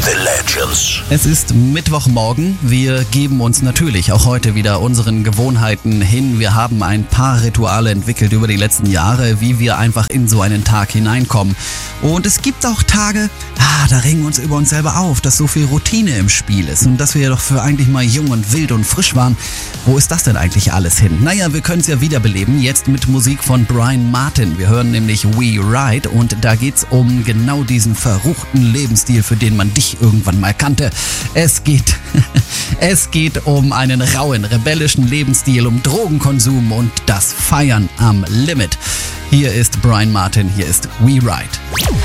The Legends. Es ist Mittwochmorgen. Wir geben uns natürlich auch heute wieder unseren Gewohnheiten hin. Wir haben ein paar Rituale entwickelt über die letzten Jahre, wie wir einfach in so einen Tag hineinkommen. Und es gibt auch Tage, da regen wir uns über uns selber auf, dass so viel Routine im Spiel ist und dass wir ja doch für eigentlich mal jung und wild und frisch waren. Wo ist das denn eigentlich alles hin? Naja, wir können es ja wiederbeleben, jetzt mit Musik von Brian Martin. Wir hören nämlich We Ride und da geht's um genau diesen verruchten Lebensstil, für den man dich irgendwann mal kannte. Es geht um einen rauen, rebellischen Lebensstil, um Drogenkonsum und das Feiern am Limit. Hier ist Brian Martin, hier ist We Ride.